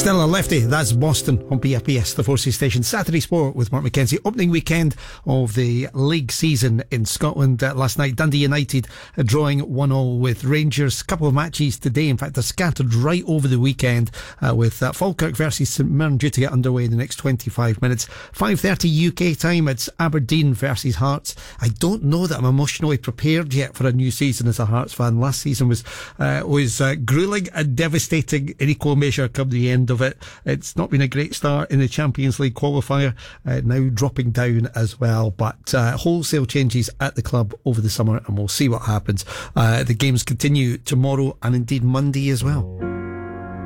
Still a lefty, that's Boston on BFBS, the Forces Station. Saturday Sport with Mark McKenzie. Opening weekend of the league season in Scotland. Last night, Dundee United drawing 1-1 with Rangers. Couple of matches today, in fact, they're scattered right over the weekend, with Falkirk versus St Mirren due to get underway in the next 25 minutes. 5:30 UK time, it's Aberdeen versus Hearts. I don't know that I'm emotionally prepared yet for a new season as a Hearts fan. Last season was gruelling and devastating in equal measure come the end of it. It's not been a great start in the Champions League qualifier, now dropping down as well, but wholesale changes at the club over the summer, and we'll see what happens. The games continue tomorrow and indeed Monday as well.